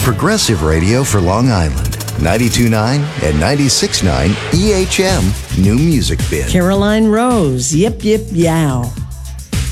progressive radio for Long Island. 92.9 and 96.9 EHM New Music Bin. Caroline Rose, Yip Yip Yow.